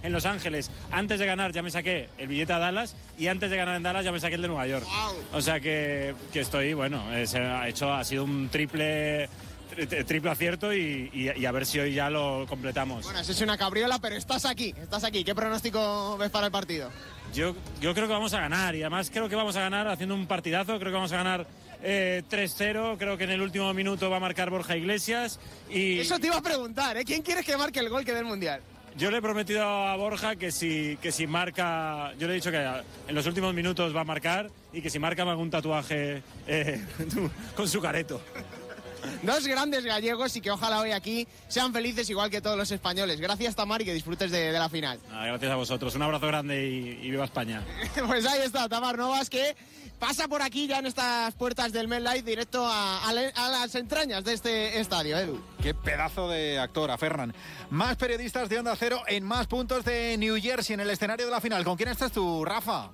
en Los Ángeles. Antes de ganar ya me saqué el billete a Dallas y antes de ganar en Dallas ya me saqué el de Nueva York. O sea que estoy, bueno, ha sido un triple acierto y a ver si hoy ya lo completamos. Bueno, has hecho una cabriola, pero estás aquí. ¿Qué pronóstico ves para el partido? Yo creo que vamos a ganar y además creo que vamos a ganar haciendo un partidazo, creo que vamos a ganar 3-0, creo que en el último minuto va a marcar Borja Iglesias y... Eso te iba a preguntar, ¿eh? ¿Quién quieres que marque el gol que dé el Mundial? Yo le he prometido a Borja que si marca, yo le he dicho que en los últimos minutos va a marcar y que si marca me hago un tatuaje con su careto. Dos grandes gallegos y que ojalá hoy aquí sean felices igual que todos los españoles. Gracias, Tamar, y que disfrutes de la final. Gracias a vosotros, un abrazo grande y viva España. Pues ahí está, Tamar Novas, que pasa por aquí ya en estas puertas del MetLife directo a las entrañas de este estadio, Edu. Qué pedazo de actor, a Ferran. Más periodistas de Onda Cero en más puntos de New Jersey en el escenario de la final. ¿Con quién estás tú, Rafa?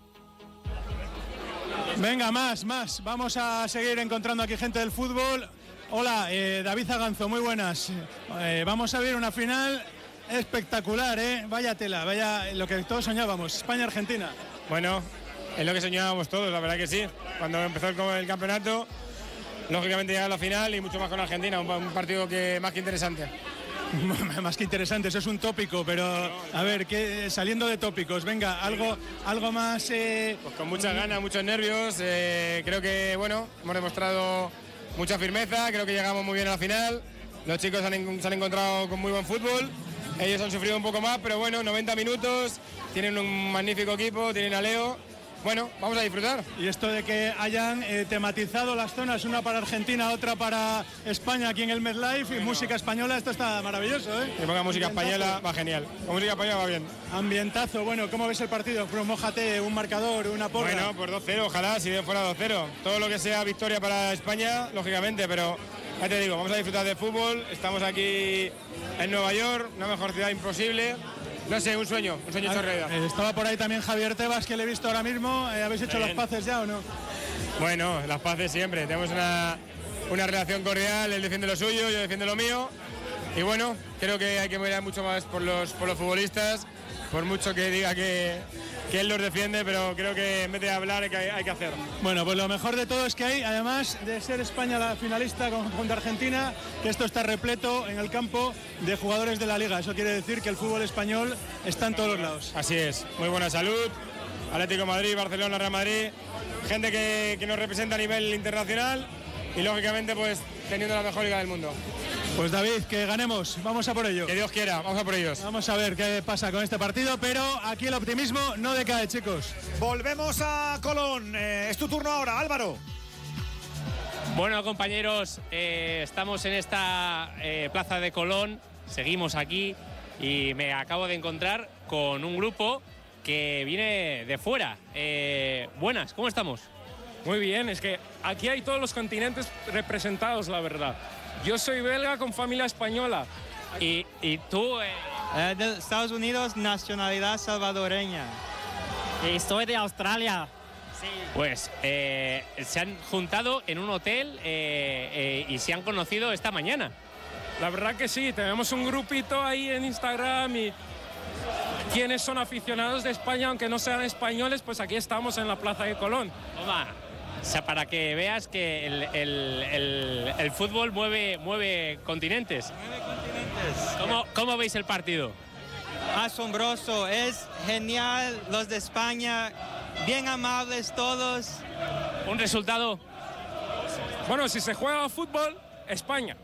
Venga, más. Vamos a seguir encontrando aquí gente del fútbol. Hola, David Zaganzo, muy buenas. Vamos a ver una final espectacular, vaya tela, vaya lo que todos soñábamos, España-Argentina. Bueno, es lo que soñábamos todos, la verdad que sí. Cuando empezó el campeonato, lógicamente llegar a la final y mucho más con Argentina, un partido que más que interesante. Más que interesante, eso es un tópico, pero a ver, saliendo de tópicos, venga, algo más... Pues con muchas ganas, muchos nervios, creo que, bueno, hemos demostrado mucha firmeza, creo que llegamos muy bien a la final, los chicos se han encontrado con muy buen fútbol, ellos han sufrido un poco más, pero bueno, 90 minutos, tienen un magnífico equipo, tienen a Leo, bueno, vamos a disfrutar. Y esto de que hayan tematizado las zonas, una para Argentina, otra para España aquí en el MetLife, y música española, esto está maravilloso, Que ponga música española, va genial, con música española va bien. Ambientazo, bueno, ¿cómo ves el partido? Mójate, un marcador, una porra. Bueno, pues 2-0, ojalá, si fuera 2-0. Todo lo que sea victoria para España, lógicamente, pero ya te digo, vamos a disfrutar de fútbol, estamos aquí en Nueva York, una mejor ciudad imposible. No sé, un sueño hecho realidad. Estaba por ahí también Javier Tebas, que le he visto ahora mismo. ¿Habéis hecho las paces ya o no? Bueno, las paces siempre. Tenemos una relación cordial, él defiende lo suyo, yo defiendo lo mío. Y bueno, creo que hay que mirar mucho más por los futbolistas, por mucho que diga que él los defiende, pero creo que en vez de hablar hay que hacer. Bueno, pues lo mejor de todo es que hay, además de ser España la finalista contra Argentina, que esto está repleto en el campo de jugadores de la Liga. Eso quiere decir que el fútbol español está en todos los lados. Así es, muy buena salud. Atlético de Madrid, Barcelona, Real Madrid, gente que nos representa a nivel internacional y lógicamente pues teniendo la mejor liga del mundo. Pues David, que ganemos, vamos a por ello. Que Dios quiera, vamos a por ellos. Vamos a ver qué pasa con este partido, pero aquí el optimismo no decae, chicos. Volvemos a Colón, es tu turno ahora, Álvaro. Bueno, compañeros, estamos en esta plaza de Colón, seguimos aquí y me acabo de encontrar con un grupo que viene de fuera. Buenas, ¿cómo estamos? Muy bien, es que aquí hay todos los continentes representados, la verdad. Yo soy belga con familia española. ¿Y tú? De Estados Unidos, nacionalidad salvadoreña. Y soy de Australia. Sí. Pues se han juntado en un hotel y se han conocido esta mañana. La verdad que sí, tenemos un grupito ahí en Instagram y quienes son aficionados de España, aunque no sean españoles, pues aquí estamos en la Plaza de Colón. Toma. O sea, para que veas que el fútbol mueve continentes. ¿Cómo veis el partido? Asombroso, es genial, los de España, bien amables todos. ¿Un resultado? Bueno, si se juega fútbol, España.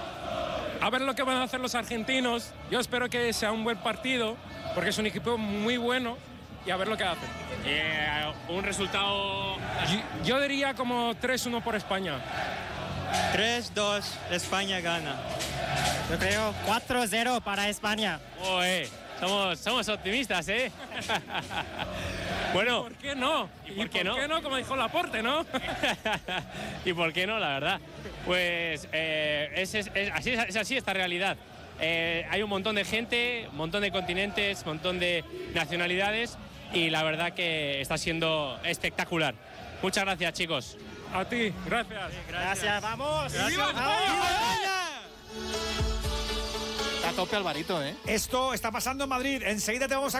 A ver lo que van a hacer los argentinos. Yo espero que sea un buen partido, porque es un equipo muy bueno, y a ver lo que hacen. Un resultado... Yo diría como 3-1 por España. 3-2, España gana. Yo creo 4-0 para España. Somos optimistas, ¿eh? Bueno. ¿Por qué no? ¿Y por qué no? Como dijo Laporte, ¿no? ¿Y por qué no, la verdad? Pues es así esta realidad. Hay un montón de gente, un montón de continentes, un montón de nacionalidades y la verdad que está siendo espectacular. Muchas gracias, chicos. A ti, gracias. Gracias, vamos. Gracias. Está a tope Alvarito, ¿eh? Esto está pasando en Madrid, enseguida te vamos a